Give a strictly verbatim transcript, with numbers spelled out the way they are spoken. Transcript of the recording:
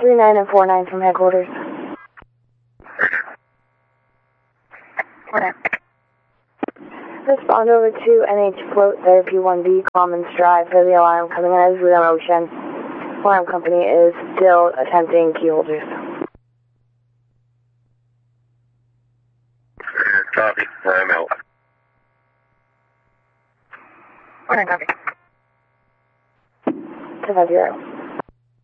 three nine and four nine from headquarters. four nine. Respond over to N H Float Therapy one B Commons Drive for the alarm coming in as without motion. Alarm company is still attempting key holders. Copy. I'm out. four nine copy. two five zero.